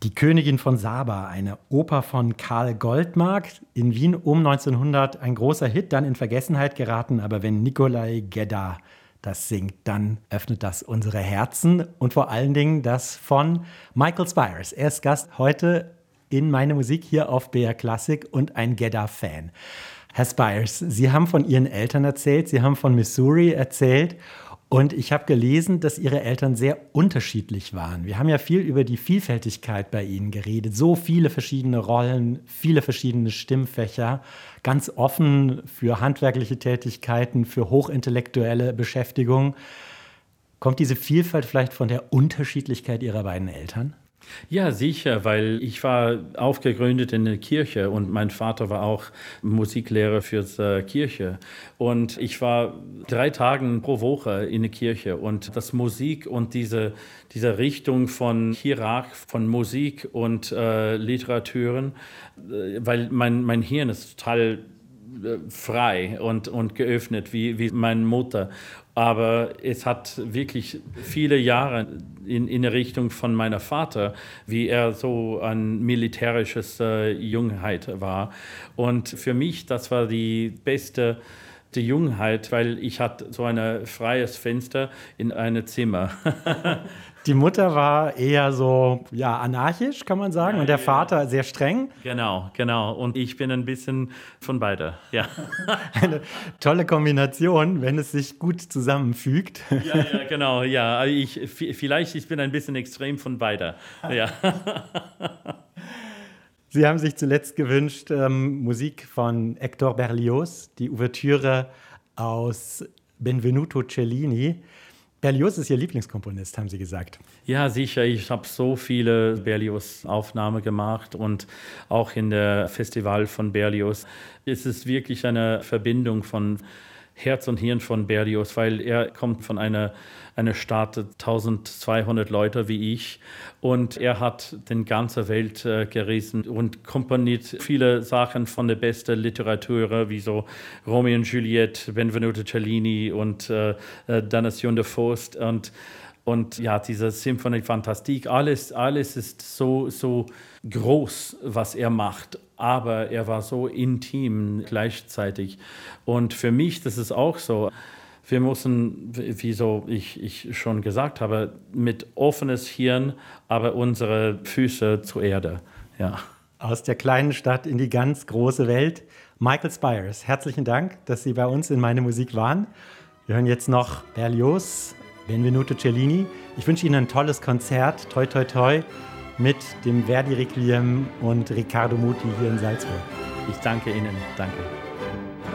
Die Königin von Saba, eine Oper von Karl Goldmark, in Wien um 1900 ein großer Hit, dann in Vergessenheit geraten. Aber wenn Nikolai Gedda das singt, dann öffnet das unsere Herzen und vor allen Dingen das von Michael Spyres. Er ist Gast heute in Meine Musik hier auf BR Classic und ein Gedda-Fan. Herr Spyres, Sie haben von Ihren Eltern erzählt, Sie haben von Missouri erzählt. Und ich habe gelesen, dass Ihre Eltern sehr unterschiedlich waren. Wir haben ja viel über die Vielfältigkeit bei Ihnen geredet. So viele verschiedene Rollen, viele verschiedene Stimmfächer, ganz offen für handwerkliche Tätigkeiten, für hochintellektuelle Beschäftigung. Kommt diese Vielfalt vielleicht von der Unterschiedlichkeit Ihrer beiden Eltern? Ja, sicher, weil ich war aufgegründet in der Kirche und mein Vater war auch Musiklehrer für die Kirche. Und ich war 3 Tage pro Woche in der Kirche und das Musik und diese Richtung von Hierarch, von Musik und Literaturen, weil mein Hirn ist total frei und geöffnet, wie meine Mutter. Aber es hat wirklich viele Jahre in der Richtung von meinem Vater, wie er so ein militärisches Jungheit war. Und für mich, das war die beste Jungheit, weil ich hatte so ein freies Fenster in einem Zimmer. Die Mutter war eher so, ja, anarchisch, kann man sagen, und der Vater sehr streng. Genau. Und ich bin ein bisschen von beide, ja. Eine tolle Kombination, wenn es sich gut zusammenfügt. Ja, genau, ja. Ich bin ein bisschen extrem von beide, ja. Sie haben sich zuletzt gewünscht, Musik von Hector Berlioz, die Ouvertüre aus Benvenuto Cellini. Berlioz ist Ihr Lieblingskomponist, haben Sie gesagt. Ja, sicher. Ich habe so viele Berlioz-Aufnahmen gemacht und auch in der Festival von Berlioz. Es ist wirklich eine Verbindung von Herz und Hirn von Berlioz, weil er kommt von einer Stadt, 1200 Leute wie ich, und er hat die ganze Welt gerissen und komponiert viele Sachen von der besten Literatur, wie so Romeo und Juliette, Benvenuto Cellini und Damnation de Faust und ja, diese Symphonie Fantastique, alles ist so groß, was er macht, aber er war so intim gleichzeitig. Und für mich, das ist auch so, wir müssen, wie so ich schon gesagt habe, mit offenes Hirn, aber unsere Füße zur Erde. Ja. Aus der kleinen Stadt in die ganz große Welt. Michael Spyres, herzlichen Dank, dass Sie bei uns in Meine Musik waren. Wir hören jetzt noch Berlioz, Benvenuto Cellini. Ich wünsche Ihnen ein tolles Konzert, toi toi toi, mit dem Verdi Requiem und Riccardo Muti hier in Salzburg. Ich danke Ihnen, danke.